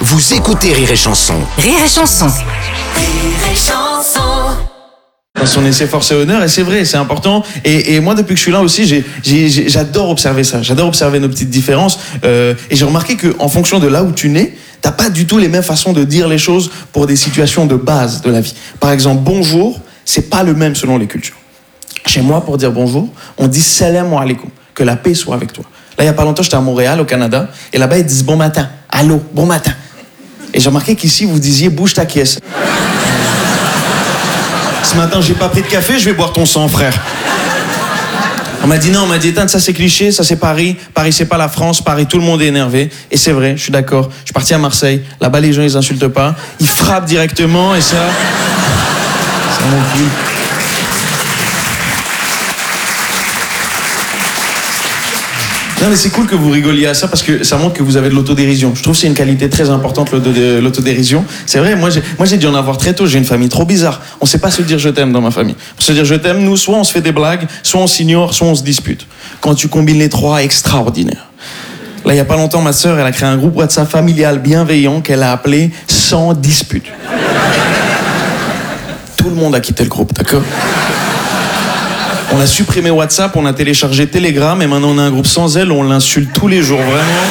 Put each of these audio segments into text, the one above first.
Vous écoutez Rire et Chanson. Rire et Chanson. Rire et Chanson. Son essai force et honneur, et c'est vrai, c'est important. Et moi, depuis que je suis là aussi, j'adore observer ça. J'adore observer nos petites différences. Et j'ai remarqué qu'en fonction de là où tu nais, t'as pas du tout les mêmes façons de dire les choses pour des situations de base de la vie. Par exemple, bonjour, c'est pas le même selon les cultures. Chez moi, pour dire bonjour, on dit salam alaikum, que la paix soit avec toi. Là, il y a pas longtemps, j'étais à Montréal, au Canada, et là-bas, ils disent bon matin, allô, bon matin. Et j'ai remarqué qu'ici, vous disiez bouge ta caisse. Ce matin, j'ai pas pris de café, je vais boire ton sang, frère. On m'a dit non, on m'a dit éteindre, ça c'est cliché, ça c'est Paris. Paris c'est pas la France, Paris tout le monde est énervé. Et c'est vrai, je suis d'accord. Je suis parti à Marseille, là-bas les gens ils insultent pas, ils frappent directement et ça mon cul. Non mais c'est cool que vous rigoliez à ça parce que ça montre que vous avez de l'autodérision. Je trouve que c'est une qualité très importante, l'autodérision. C'est vrai, moi j'ai dû en avoir très tôt, j'ai une famille trop bizarre. On sait pas se dire je t'aime dans ma famille. Pour se dire je t'aime, nous, soit on se fait des blagues, soit on s'ignore, soit on se dispute. Quand tu combines les trois, extraordinaire. Là, il y a pas longtemps, ma sœur, elle a créé un groupe WhatsApp familial bienveillant qu'elle a appelé « Sans dispute ». Tout le monde a quitté le groupe, d'accord ? On a supprimé WhatsApp, on a téléchargé Telegram et maintenant on a un groupe sans elle où on l'insulte tous les jours, vraiment.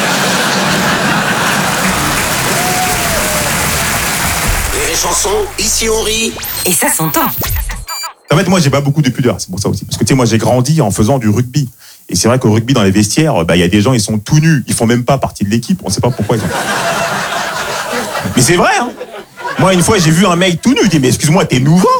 Rire et Chanson, ici on rit. Et ça s'entend. En fait, moi, j'ai pas beaucoup de pudeur, c'est pour ça aussi. Parce que, tu sais, moi, j'ai grandi en faisant du rugby. Et c'est vrai qu'au rugby, dans les vestiaires, y a des gens, ils sont tout nus. Ils font même pas partie de l'équipe. On sait pas pourquoi ils ont... Mais c'est vrai, hein. Moi, une fois, j'ai vu un mec tout nu. Je dis, mais excuse-moi, t'es nouveau?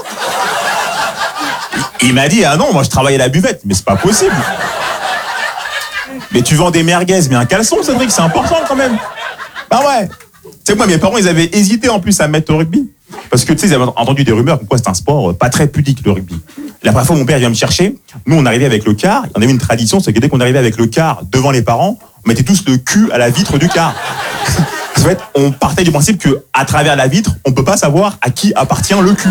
Il m'a dit, ah non, moi, je travaille à la buvette. Mais c'est pas possible. Mais tu vends des merguez, mais un caleçon, Cédric, c'est important quand même. Ah ouais. Tu sais, moi, mes parents, ils avaient hésité en plus à me mettre au rugby. Parce que, tu sais, ils avaient entendu des rumeurs comme quoi c'est un sport pas très pudique, le rugby. La première fois, mon père vient me chercher. Nous, on arrivait avec le car. On avait une tradition, c'est que dès qu'on arrivait avec le car devant les parents, on mettait tous le cul à la vitre du car. En fait, on partait du principe que, à travers la vitre, on peut pas savoir à qui appartient le cul.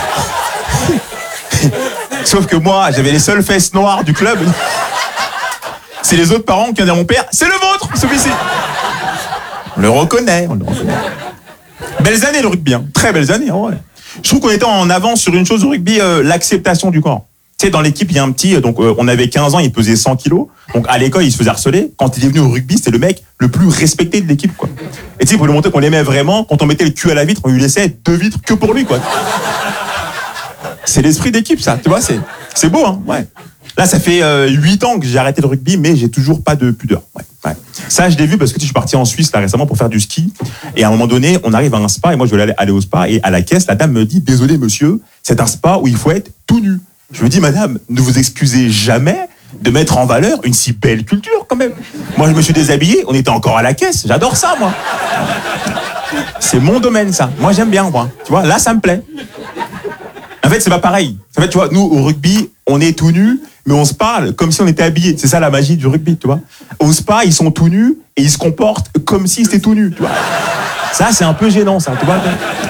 Sauf que moi, j'avais les seules fesses noires du club. C'est les autres parents qui viennent dire à mon père, c'est le vôtre, celui-ci. On le reconnaît. Belles années le rugby, hein. Très belles années, ouais. Je trouve qu'on était en avance sur une chose au rugby, l'acceptation du corps. Tu sais, dans l'équipe, il y a un petit, donc on avait 15 ans, il pesait 100 kilos. Donc à l'école, il se faisait harceler. Quand il est venu au rugby, c'était le mec le plus respecté de l'équipe, quoi. Et tu sais, pour lui montrer qu'on l'aimait vraiment, quand on mettait le cul à la vitre, on lui laissait 2 vitres que pour lui, quoi. C'est l'esprit d'équipe, ça. Tu vois, c'est beau, hein. Ouais. Là, ça fait 8 ans que j'ai arrêté le rugby, mais j'ai toujours pas de pudeur. Ouais. Ça, je l'ai vu parce que je suis parti en Suisse là récemment pour faire du ski. Et à un moment donné, on arrive à un spa et moi, je voulais aller au spa. Et à la caisse, la dame me dit, désolé monsieur, c'est un spa où il faut être tout nu. Je me dis, madame, ne vous excusez jamais de mettre en valeur une si belle culture quand même. Moi, je me suis déshabillé, on était encore à la caisse. J'adore ça, moi. C'est mon domaine, ça. Moi, j'aime bien, moi. Tu vois, là, ça me plaît. En fait, c'est pas pareil. En fait, tu vois, nous, au rugby, on est tout nus, mais on se parle comme si on était habillés. C'est ça la magie du rugby, tu vois. Au spa, ils sont tout nus et ils se comportent comme s'ils étaient tout nus, tu vois. Ça, c'est un peu gênant, ça, tu vois.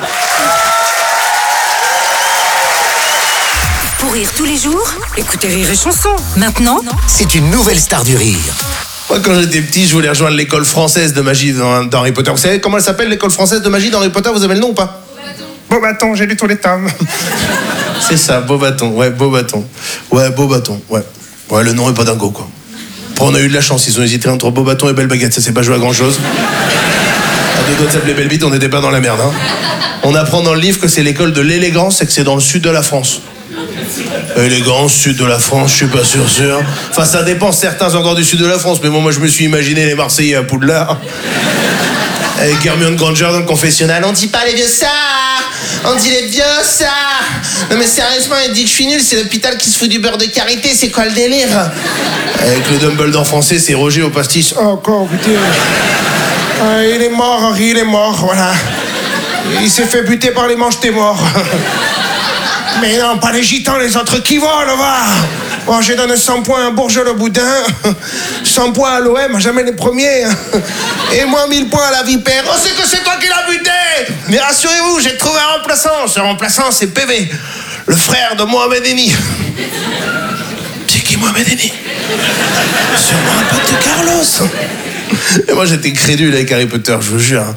Pour rire tous les jours, écoutez Rire et Chanson. Maintenant, C'est une nouvelle star du rire. Moi, quand j'étais petit, je voulais rejoindre l'école française de magie dans Harry Potter. Vous savez comment elle s'appelle, l'école française de magie dans Harry Potter? Vous avez le nom ou pas? Beauxbatons, j'ai lu tous les tomes. C'est ça, Beauxbatons, ouais, Beauxbatons. Ouais, Beauxbatons, ouais. Ouais, le nom est pas dingo, quoi. Après, on a eu de la chance, ils ont hésité entre Beauxbatons et Belle Baguette, ça s'est pas joué à grand chose. À 2 doigts de s'appeler Belle Bite, on n'était pas dans la merde, hein. On apprend dans le livre que c'est l'école de l'élégance et que c'est dans le sud de la France. Élégance, sud de la France, je suis pas sûr. Enfin, ça dépend, certains encore du sud de la France, mais moi, je me suis imaginé les Marseillais à Poudlard. Avec Hermione Granger dans le confessionnal. On dit pas les vieux ça, on dit les vieux ça. Non mais sérieusement, il dit que je suis nul, c'est l'hôpital qui se fout du beurre de karité, c'est quoi le délire? Avec le Dumbledore français, c'est Roger au pastis. Oh, encore, putain. Il est mort, Henri, il est mort, voilà. Il s'est fait buter par les manches, t'es mort. Mais non, pas les gitans, les autres qui volent, va. Bon, j'ai donné 100 points à Bourges-le-Boudin, 100 points à l'OM, jamais les premiers. Et moi, 1000 points à la Vipère. Oh, c'est que c'est toi qui l'as buté. Mais rassurez-vous, j'ai trouvé un remplaçant. Ce remplaçant, c'est PV, le frère de Mohamed Eni. C'est qui Mohamed Eni? Sûrement un pote de Carlos. Et moi, j'étais crédule avec Harry Potter, je vous jure.